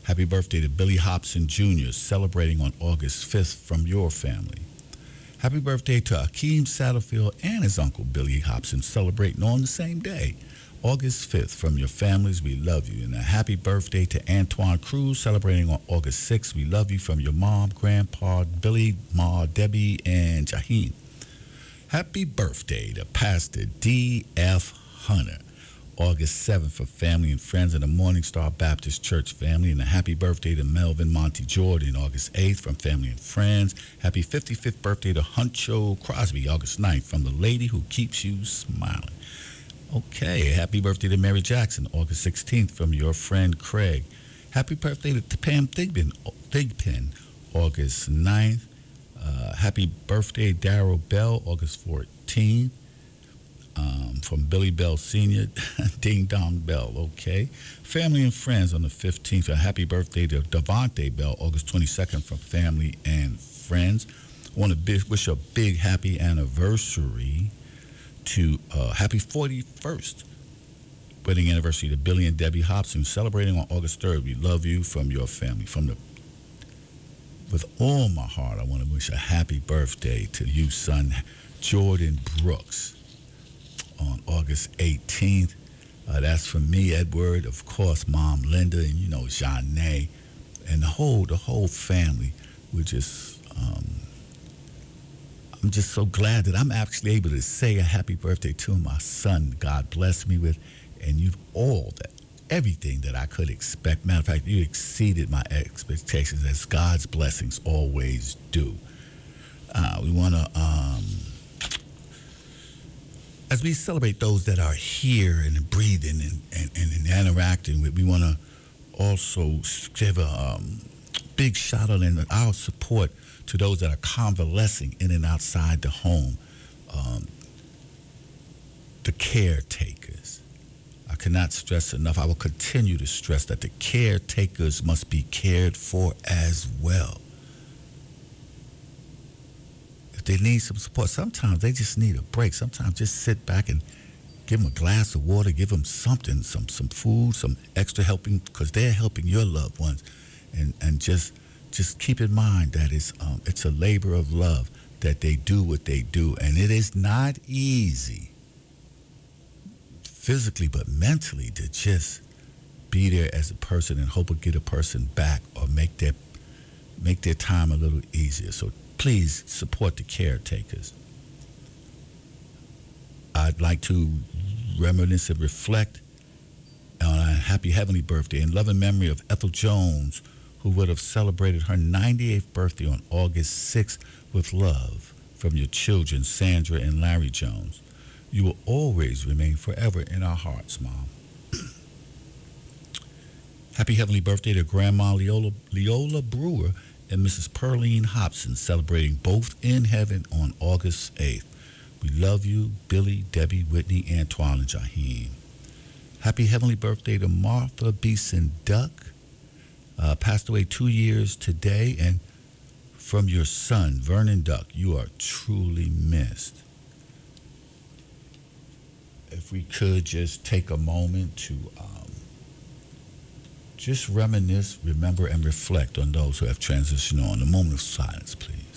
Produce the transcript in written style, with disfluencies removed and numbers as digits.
Happy birthday to Billy Hobson Jr., celebrating on August 5th from your family. Happy birthday to Akeem Satterfield and his uncle Billy Hobson, celebrating on the same day, August 5th, from your families. We love you. And a happy birthday to Antoine Cruz, celebrating on August 6th. We love you, from your mom, grandpa, Billy, Ma, Debbie, and Jaheen. Happy birthday to Pastor D.F. Hunter, August 7th, for family and friends in the Morning Star Baptist Church family. And a happy birthday to Melvin Monty Jordan, August 8th, from family and friends. Happy 55th birthday to Huncho Crosby, August 9th, from the lady who keeps you smiling. Okay, happy birthday to Mary Jackson, August 16th, from your friend Craig. Happy birthday to Pam Thigpen, August 9th. Happy birthday, Darrell Bell, August 14th. From Billy Bell Sr., Ding Dong Bell, okay. Family and friends on the 15th. A happy birthday to Devontae Bell, August 22nd, from family and friends. I want to wish a big happy anniversary to happy 41st wedding anniversary to Billy and Debbie Hobson, celebrating on August 3rd. We love you, from your family. With all my heart, I want to wish a happy birthday to you, son, Jordan Brooks, on August 18th. That's from me, Edward, of course, Mom Linda, and Jeanne, and the whole family. We're just I'm just so glad that I'm actually able to say a happy birthday to my son. God bless me with, and you've everything that I could expect. Matter of fact, you exceeded my expectations, as God's blessings always do. We want to, as we celebrate those that are here and breathing and interacting with, we want to also give a big shout out and our support to those that are convalescing in and outside the home, the caretakers. I cannot stress enough. I will continue to stress that the caretakers must be cared for as well. If they need some support, sometimes they just need a break. Sometimes just sit back and give them a glass of water, give them something, some food, some extra helping, because they're helping your loved ones. And just keep in mind that it's a labor of love that they do what they do. And it is not easy physically, but mentally, to just be there as a person and hope to get a person back or make their time a little easier. So please support the caretakers. I'd like to reminisce and reflect on a happy heavenly birthday in loving memory of Ethel Jones, who would have celebrated her 98th birthday on August 6th, with love from your children, Sandra and Larry Jones. You will always remain forever in our hearts, Mom. Happy heavenly birthday to Grandma Leola Brewer and Mrs. Pearline Hobson, celebrating both in heaven on August 8th. We love you, Billy, Debbie, Whitney, Antoine, and Jaheen. Happy heavenly birthday to Martha Beeson Duck, passed away 2 years today, and from your son, Vernon Duck, you are truly missed. If we could just take a moment to just reminisce, remember, and reflect on those who have transitioned on. A moment of silence, please.